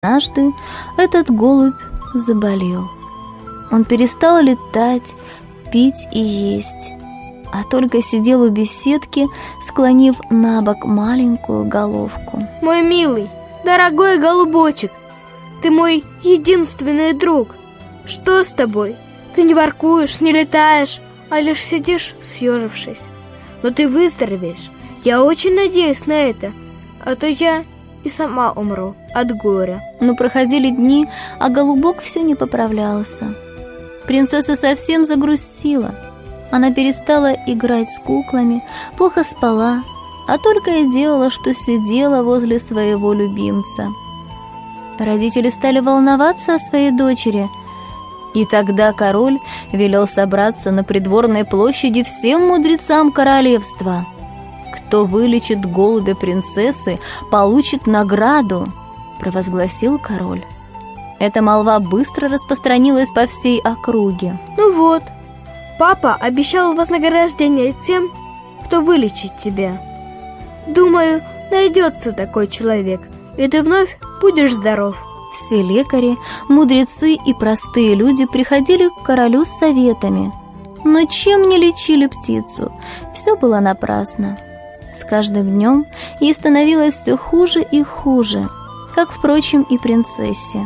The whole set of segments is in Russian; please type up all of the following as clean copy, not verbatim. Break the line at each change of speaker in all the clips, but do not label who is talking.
Однажды этот голубь заболел. Он перестал летать, пить и есть, а только сидел у беседки, склонив на бок маленькую головку.
Мой милый, дорогой голубочек, ты мой единственный друг. Что с тобой? Ты не воркуешь, не летаешь, а лишь сидишь, съежившись. Но ты выздоровеешь. Я очень надеюсь на это, а то я и сама умру от горя.
Но проходили дни, а голубок все не поправлялся. Принцесса совсем загрустила. Она перестала играть с куклами, плохо спала, а только и делала, что сидела возле своего любимца. Родители стали волноваться о своей дочери, и тогда король велел собраться на придворной площади всем мудрецам королевства. «Кто вылечит голубя принцессы, получит награду», — провозгласил король. Эта молва быстро распространилась по всей округе.
Ну вот, папа обещал вознаграждение тем, кто вылечит тебя. Думаю, найдется такой человек, и ты вновь будешь здоров.
Все лекари, мудрецы и простые люди приходили к королю с советами, но чем не лечили птицу, все было напрасно. С каждым днем ей становилось все хуже и хуже, как, впрочем, и принцессе.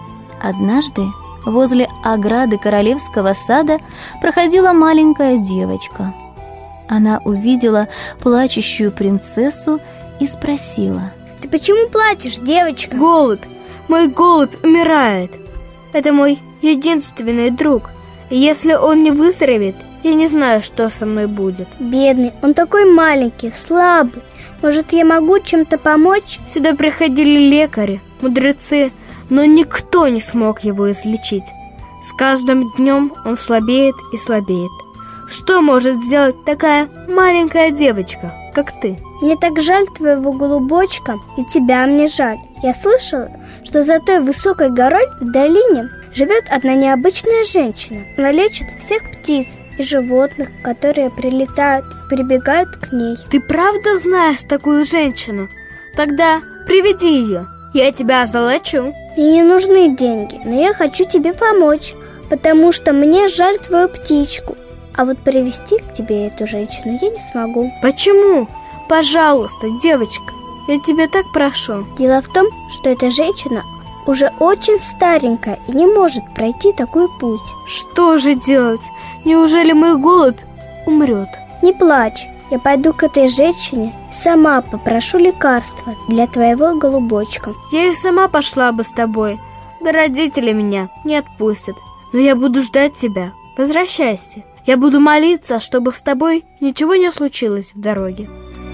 Однажды возле ограды королевского сада проходила маленькая девочка. Она увидела плачущую принцессу и спросила:
«Ты почему плачешь, девочка?»
«Голубь, мой голубь умирает. Это мой единственный друг. И если он не выздоровеет, я не знаю, что со мной будет».
«Бедный, он такой маленький, слабый. Может, я могу чем-то помочь?»
Сюда приходили лекари, мудрецы, но никто не смог его излечить. С каждым днем он слабеет и слабеет. Что может сделать такая маленькая девочка, как ты?
Мне так жаль твоего голубочка, и тебя мне жаль. Я слышала, что за той высокой горой в долине живет одна необычная женщина. Она лечит всех птиц и животных, которые прилетают и прибегают к ней.
Ты правда знаешь такую женщину? Тогда приведи ее, я тебя залечу.
Мне не нужны деньги, но я хочу тебе помочь, потому что мне жаль твою птичку. А вот привести к тебе эту женщину я не смогу.
Почему? Пожалуйста, девочка, я тебя так прошу.
Дело в том, что эта женщина уже очень старенькая и не может пройти такой путь.
Что же делать? Неужели мой голубь умрет?
Не плачь, я пойду к этой женщине и сама попрошу лекарства для твоего голубочка.
Я и сама пошла бы с тобой, да родители меня не отпустят. Но я буду ждать тебя. Возвращайся. Я буду молиться, чтобы с тобой ничего не случилось в дороге.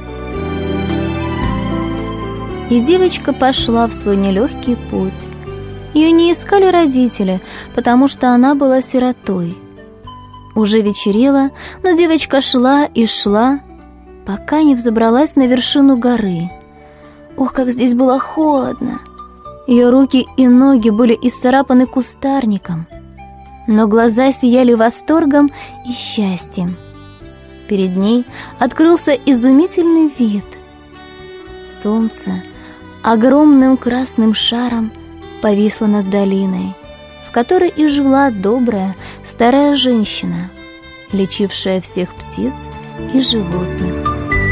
И девочка пошла в свой нелегкий путь. Ее не искали родители, потому что она была сиротой. Уже вечерело, но девочка шла и шла, пока не взобралась на вершину горы. Ох, как здесь было холодно! Ее руки и ноги были исцарапаны кустарником, но глаза сияли восторгом и счастьем. Перед ней открылся изумительный вид. Солнце огромным красным шаром повисло над долиной, в которой и жила добрая старая женщина, лечившая всех птиц и животных.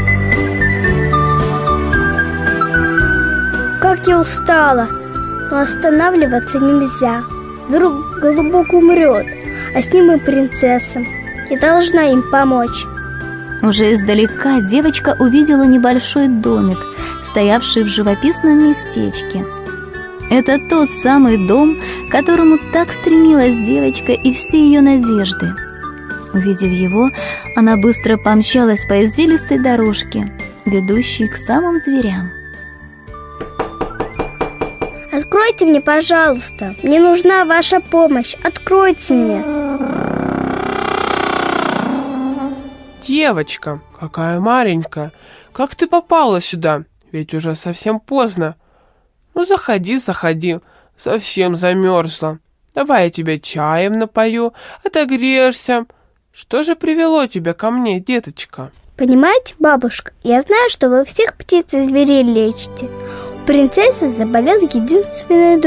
Как я устала, но останавливаться нельзя. Вдруг голубок умрет, а с ним и принцесса. Я должна им помочь.
Уже издалека девочка увидела небольшой домик, стоявший в живописном местечке. Это тот самый дом, к которому так стремилась девочка и все ее надежды. Увидев его, она быстро помчалась по извилистой дорожке, ведущей к самым дверям.
Откройте мне, пожалуйста. Мне нужна ваша помощь. Откройте мне.
Девочка, какая маленькая. Как ты попала сюда? Ведь уже совсем поздно. Ну, заходи, совсем замерзла. Давай я тебя чаем напою, отогреешься. Что же привело тебя ко мне, деточка?
Понимаете, бабушка, я знаю, что вы всех птиц и зверей лечите. принцессы заболел единственный друг.